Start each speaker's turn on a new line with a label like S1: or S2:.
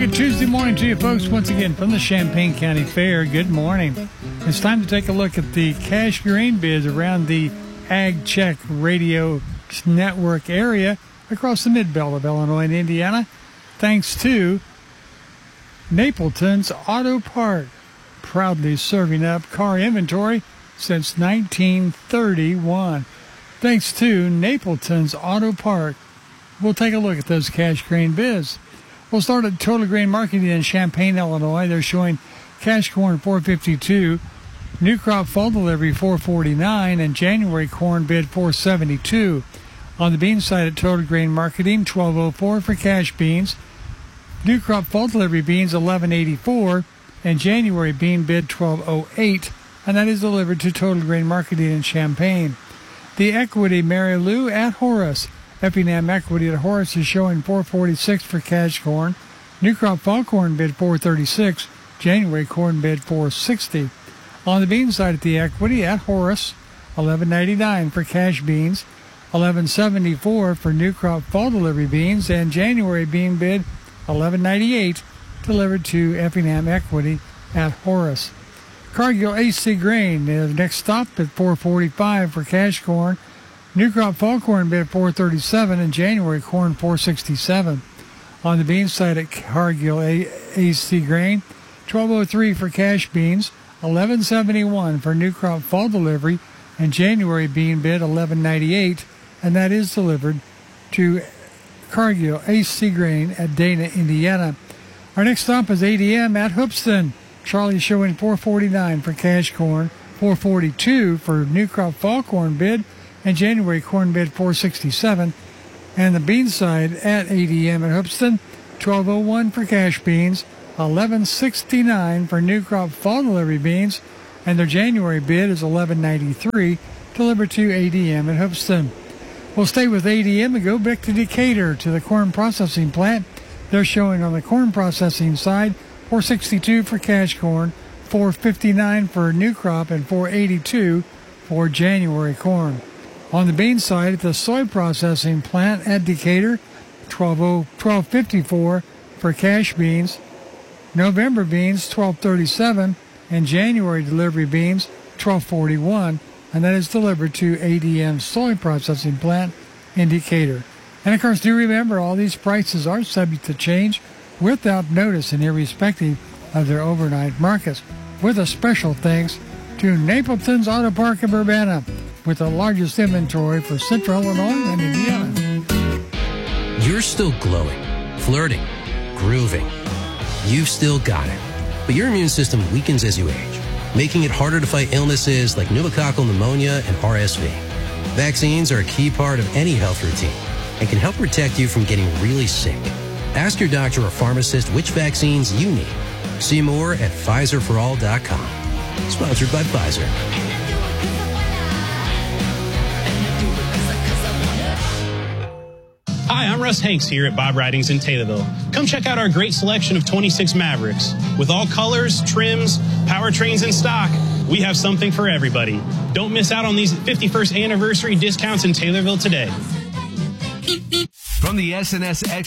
S1: good Tuesday morning to you folks once again from the Champaign County Fair. Good morning. It's time to take a look at the cash grain bids around the Ag Check Radio Network area across the mid-belt of Illinois and Indiana, thanks to Napleton's Auto Part, proudly serving up car inventory since 1931. Thanks to Napleton's Auto Part. We'll take a look at those cash grain bids. We'll start at Total Grain Marketing in Champaign, Illinois. They're showing cash corn $4.52, new crop fall delivery $4.49, and January corn bid $4.72. On the bean side at Total Grain Marketing, $12.04 for cash beans, new crop fall delivery beans $11.84, and January bean bid $12.08, and that is delivered to Total Grain Marketing in Champaign. The Equity Mary Lou at Horace. Effingham Equity at Horace is showing $4.46 for cash corn. New crop fall corn bid $4.36. January corn bid $4.60. On the bean side at the Equity at Horace, $11.99 for cash beans, $11.74 for new crop fall delivery beans, and January bean bid $11.98 delivered to Effingham Equity at Horace. Cargill AC Grain is next stop at $4.45 for cash corn. New crop fall corn bid $4.37 and January corn $4.67. On the bean side at Cargill AC Grain, $12.03 for cash beans, $11.71 for new crop fall delivery, and January bean bid $11.98, and that is delivered to Cargill AC Grain at Dana, Indiana. Our next stop is ADM at Hoopeston. Charlie showing $4.49 for cash corn, $4.42 for new crop fall corn bid, and January corn bid $4.67. And the bean side at ADM at Hoopeston, $12.01 for cash beans, $11.69 for new crop fall delivery beans, and their January bid is $11.93, delivered to ADM at Hoopeston. We'll stay with ADM and go back to Decatur to the corn processing plant. They're showing on the corn processing side $4.62 for cash corn, $4.59 for new crop, and $4.82 for January corn. On the bean side at the soy processing plant at Decatur, $12.54 for cash beans, November beans $12.37, and January delivery beans $12.41, and that is delivered to ADM soy processing plant in Decatur. And of course, do remember all these prices are subject to change without notice and irrespective of their overnight markets, with a special thanks to Napleton's Auto Park in Urbana, with the largest inventory for Central Illinois and Indiana.
S2: You're still glowing, flirting, grooving. You've still got it. But your immune system weakens as you age, making it harder to fight illnesses like pneumococcal pneumonia and RSV. Vaccines are a key part of any health routine and can help protect you from getting really sick. Ask your doctor or pharmacist which vaccines you need. See more at PfizerForAll.com. Sponsored by Pfizer.
S3: Hi, I'm Russ Hanks here at Bob Ridings in Taylorville. Come check out our great selection of 26 Mavericks. With all colors, trims, powertrains in stock, we have something for everybody. Don't miss out on these 51st anniversary discounts in Taylorville today.
S4: From the SNS